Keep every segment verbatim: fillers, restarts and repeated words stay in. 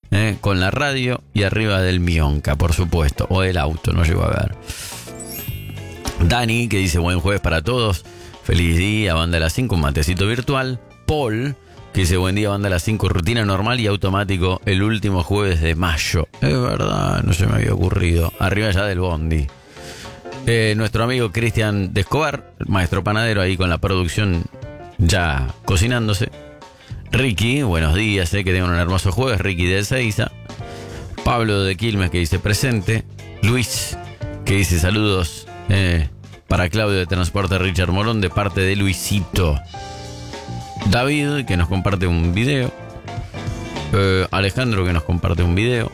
eh, con la radio y arriba del Mionca, por supuesto, o el auto, no llego a ver. Dani, que dice buen jueves para todos, feliz día, banda de las cinco, un matecito virtual. Paul, que dice buen día, banda de las cinco, rutina normal y automático el último jueves de mayo. Es verdad, no se me había ocurrido. Arriba ya del bondi. Eh, nuestro amigo Cristian de Escobar, maestro panadero, ahí con la producción ya cocinándose. Ricky, buenos días, eh, que tengan un hermoso jueves. Ricky de Ezeiza. Pablo de Quilmes, que dice presente. Luis, que dice saludos eh, para Claudio de Transporte Richard Morón de parte de Luisito. David, que nos comparte un video. eh, Alejandro, que nos comparte un video.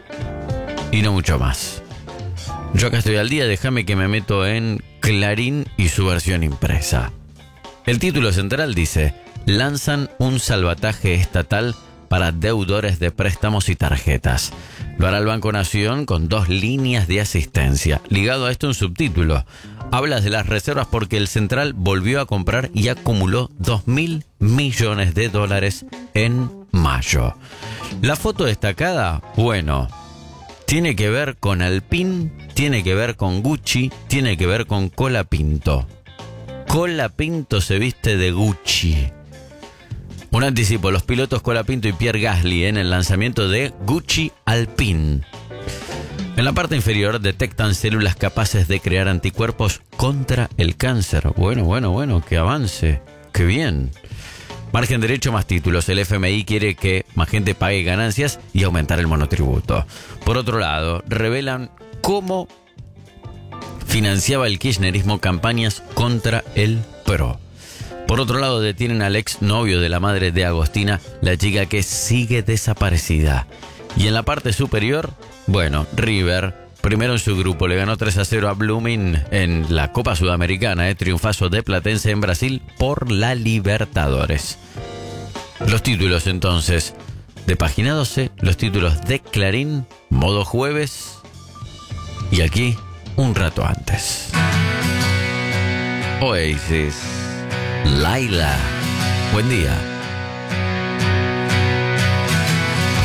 Y no mucho más. Yo acá estoy al día, déjame que me meto en Clarín y su versión impresa. El título central dice: lanzan un salvataje estatal para deudores de préstamos y tarjetas. Lo hará el Banco Nación con dos líneas de asistencia. Ligado a esto un subtítulo: hablas de las reservas porque el Central volvió a comprar y acumuló dos mil millones de dólares en mayo. La foto destacada, bueno, tiene que ver con Alpine, tiene que ver con Gucci, tiene que ver con Colapinto. Colapinto se viste de Gucci. Un anticipo, los pilotos Colapinto y Pierre Gasly en el lanzamiento de Gucci Alpine. En la parte inferior detectan células capaces de crear anticuerpos contra el cáncer. Bueno, bueno, bueno, que avance, qué bien. Margen derecho más títulos. El F M I quiere que más gente pague ganancias y aumentar el monotributo. Por otro lado, revelan cómo financiaba el kirchnerismo campañas contra el P R O. Por otro lado, detienen al ex novio de la madre de Agostina, la chica que sigue desaparecida. Y en la parte superior, bueno, River, primero en su grupo, le ganó tres a cero a Blooming en la Copa Sudamericana, eh, triunfazo de Platense en Brasil por la Libertadores. Los títulos entonces de Página doce, los títulos de Clarín, modo jueves, y aquí un rato antes. Oasis, Laila, buen día.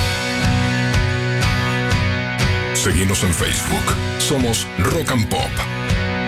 Seguimos en Facebook. Somos Rock and Pop.